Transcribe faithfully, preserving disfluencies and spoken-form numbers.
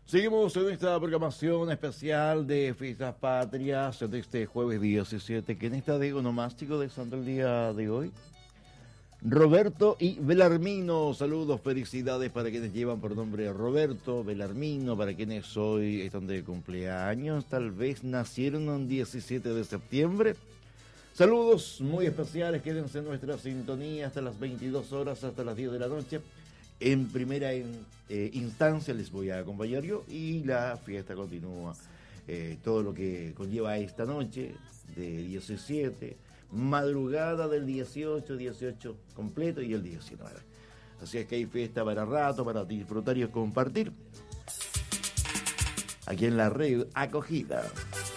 Seguimos en esta programación especial de Fiestas Patrias de este jueves diecisiete. ¿Quién está de onomástico de santo el día de hoy? Roberto y Belarmino. Saludos, felicidades para quienes llevan por nombre Roberto, Belarmino, para quienes hoy están de cumpleaños, tal vez nacieron un diecisiete de septiembre. Saludos muy especiales, quédense en nuestra sintonía hasta las veintidós horas, hasta las diez de la noche. En primera in, eh, instancia les voy a acompañar yo y la fiesta continúa. Eh, todo lo que conlleva esta noche de diecisiete, madrugada del dieciocho, dieciocho completo y el diecinueve. Así es que hay fiesta para rato, para disfrutar y compartir. Aquí en la red Acogida.